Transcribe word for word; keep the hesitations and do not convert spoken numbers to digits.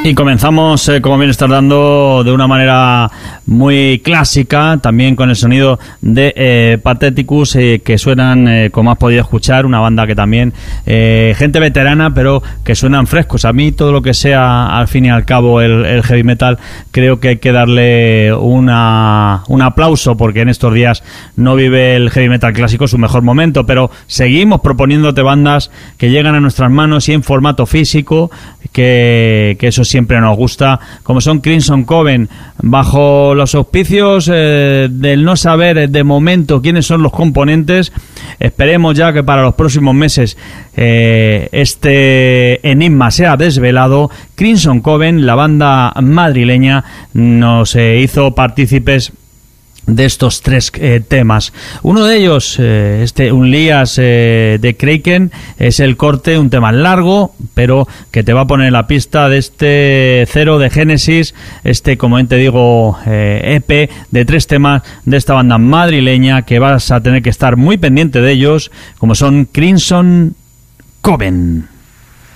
Y comenzamos, eh, como bien estás dando, de una manera muy clásica, también con el sonido de eh, Patheticus, eh, que suenan, eh, como has podido escuchar, una banda que también, eh, gente veterana, pero que suenan frescos. A mí todo lo que sea, al fin y al cabo, el, el heavy metal, creo que hay que darle una, un aplauso, porque en estos días no vive el heavy metal clásico su mejor momento, pero seguimos proponiéndote bandas que llegan a nuestras manos y en formato físico, que, que eso siempre nos gusta, como son Crimson Coven, bajo los auspicios eh, del no saber de momento quiénes son los componentes. Esperemos ya que para los próximos meses eh, este enigma sea desvelado. Crimson Coven, la banda madrileña, nos eh, hizo partícipes de estos tres eh, temas. Uno de ellos, eh, este Unleash eh, de Kraken, es el corte, un tema largo, pero que te va a poner en la pista de este Cero de Génesis, este, como te digo, eh, E P de tres temas de esta banda madrileña, que vas a tener que estar muy pendiente de ellos, como son Crimson Coven.